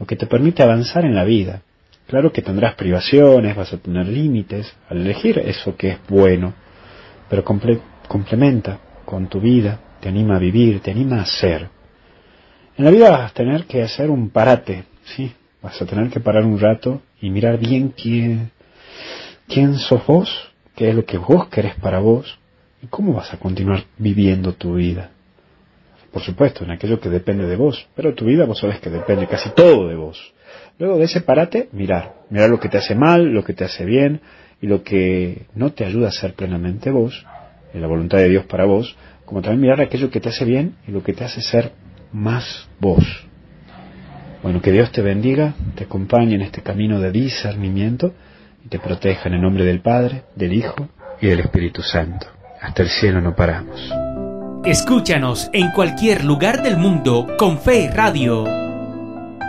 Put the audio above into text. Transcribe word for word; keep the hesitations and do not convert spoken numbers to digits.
lo que te permite avanzar en la vida. Claro que tendrás privaciones, vas a tener límites al elegir eso que es bueno, pero comple- complementa con tu vida, te anima a vivir, te anima a ser. En la vida vas a tener que hacer un parate, ¿sí? Vas a tener que parar un rato y mirar bien quién, quién sos vos, qué es lo que vos querés para vos y cómo vas a continuar viviendo tu vida. Por supuesto, en aquello que depende de vos, pero tu vida vos sabés que depende casi todo de vos. Luego de ese parate, mirar, mirar lo que te hace mal, lo que te hace bien y lo que no te ayuda a ser plenamente vos, en la voluntad de Dios para vos, como también mirar aquello que te hace bien y lo que te hace ser más vos. Bueno, que Dios te bendiga, te acompañe en este camino de discernimiento y te proteja en el nombre del Padre, del Hijo y del Espíritu Santo. Hasta el cielo no paramos. Escúchanos en cualquier lugar del mundo con Fe Radio.